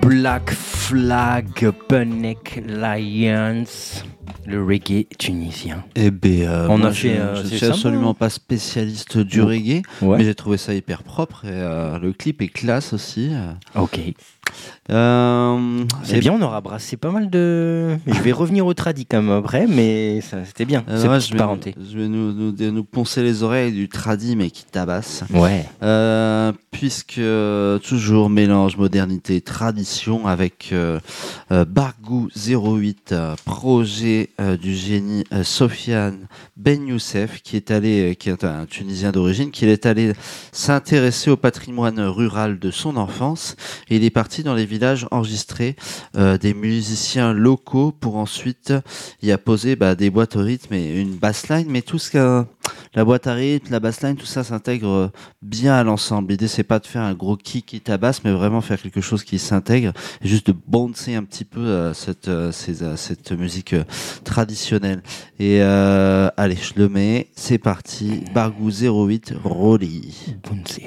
Black Flag, Panic Lions, le reggae tunisien. Eh ben, On moi, a fait, je c'est suis sympa, absolument hein. pas spécialiste du reggae, Ouais. mais j'ai trouvé ça hyper propre et le clip est classe aussi. Ok. C'est Et bien, on aura brassé pas mal de. Je vais revenir au tradi comme après, mais ça, c'était bien. C'est moi, petite parenté. je vais nous poncer les oreilles du tradi, mais qui tabasse. Ouais. Puisque toujours mélange modernité et tradition avec Bargou 08, projet du génie Sofiane Ben Youssef, qui est un Tunisien d'origine, qui est allé s'intéresser au patrimoine rural de son enfance. Et il est parti dans les villages enregistrer des musiciens locaux pour ensuite y apposer des boîtes au rythme et une bassline, mais tout ce que la boîte à rythme, la bassline, tout ça s'intègre bien à l'ensemble. L'idée, c'est pas de faire un gros kick qui tabasse, mais vraiment faire quelque chose qui s'intègre et juste de bouncer un petit peu cette musique traditionnelle. Et allez, je le mets. C'est parti. Bargou 08, Rolly. Bouncy.